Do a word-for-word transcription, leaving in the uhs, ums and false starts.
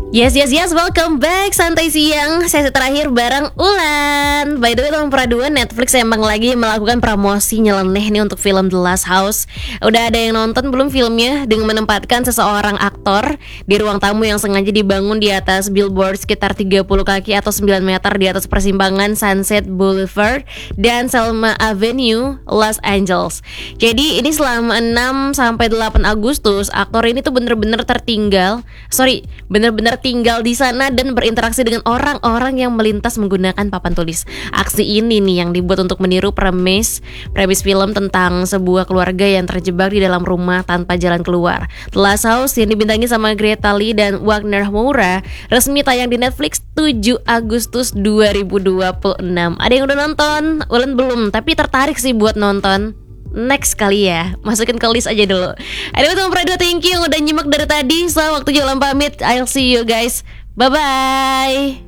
Yes, yes, yes, welcome back Santai Siang, sesi terakhir bareng Ulan. By the way, teman peraduan, Netflix emang lagi melakukan promosi nyeleneh nih untuk film The Last House. Udah ada yang nonton belum filmnya? Dengan menempatkan seseorang aktor di ruang tamu yang sengaja dibangun di atas billboard sekitar tiga puluh kaki atau sembilan meter di atas persimpangan Sunset Boulevard dan Selma Avenue, Los Angeles. Jadi ini selama enam sampai delapan Agustus, aktor ini tuh bener-bener tertinggal Sorry, bener-bener tinggal di sana dan berinteraksi dengan orang-orang yang melintas menggunakan papan tulis. Aksi ini nih yang dibuat untuk meniru premis premis film tentang sebuah keluarga yang terjebak di dalam rumah tanpa jalan keluar. The Last House yang dibintangi sama Greta Lee dan Wagner Moura resmi tayang di Netflix tujuh Agustus dua ribu dua puluh enam. Ada yang udah nonton? Ulen belum, tapi tertarik sih buat nonton. Next kali ya, masukin ke list aja dulu. Anyway teman Prado, thank you yang udah nyimak dari tadi. So waktu jalan pamit, I'll see you guys. Bye-bye.